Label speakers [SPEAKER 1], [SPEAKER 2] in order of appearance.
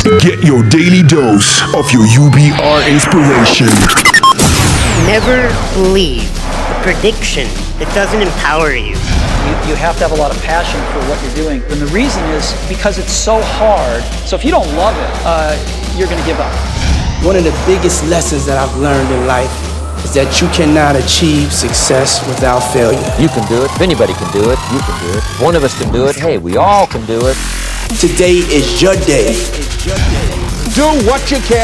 [SPEAKER 1] Get your daily dose of your UBR inspiration.
[SPEAKER 2] Never believe a prediction that doesn't empower you.
[SPEAKER 3] You have to have a lot of passion for what you're doing. And the reason is because it's so hard. So if you don't love it, you're going to give up.
[SPEAKER 4] One of the biggest lessons that I've learned in life is that you cannot achieve success without failure.
[SPEAKER 5] You can do it. If anybody can do it, you can do it. If one of us can do it, hey, we all can do it.
[SPEAKER 4] Today is your day.
[SPEAKER 6] Do what you can.